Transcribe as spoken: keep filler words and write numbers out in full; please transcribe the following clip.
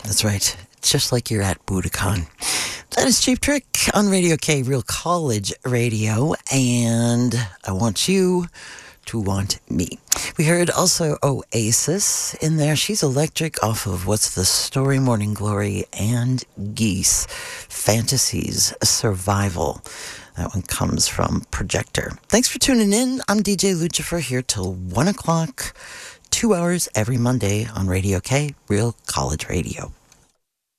That's right. Just like you're at Budokan. That is Cheap Trick on Radio K, Real College Radio. And I want you to want me. We heard also Oasis in there. She's electric off of What's the Story, Morning Glory, and Geese. Fantasies, Survival. That one comes from Projector. Thanks for tuning in. I'm D J Lucifer here till one o'clock. Two hours every Monday on Radio K, Real College Radio.